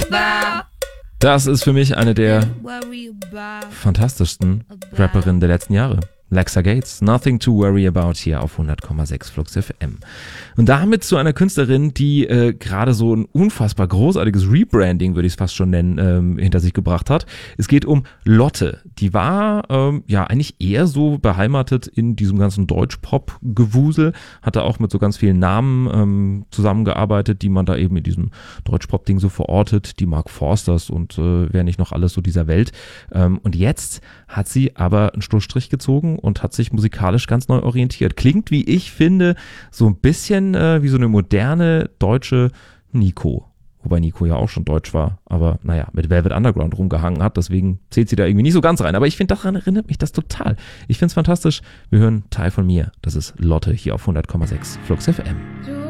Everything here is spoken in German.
Das ist für mich eine der fantastischsten Rapperinnen der letzten Jahre. Lexa Gates, Nothing to Worry About hier auf 100,6 Flux FM. Und damit zu einer Künstlerin, die gerade so ein unfassbar großartiges Rebranding, würde ich es fast schon nennen, hinter sich gebracht hat. Es geht um Lotte. Die war eigentlich eher so beheimatet in diesem ganzen Deutschpop-Gewusel, hatte auch mit so ganz vielen Namen zusammengearbeitet, die man da eben in diesem Deutschpop-Ding so verortet, die Mark Forsters und wer nicht noch alles so dieser Welt. Und jetzt hat sie aber einen Schlussstrich gezogen und hat sich musikalisch ganz neu orientiert. Klingt, wie ich finde, so ein bisschen wie so eine moderne deutsche Nico. Wobei Nico ja auch schon deutsch war, aber naja, mit Velvet Underground rumgehangen hat, deswegen zählt sie da irgendwie nicht so ganz rein. Aber ich finde, daran erinnert mich das total. Ich finde es fantastisch. Wir hören Teil von mir. Das ist Lotte hier auf 100,6 Flux FM.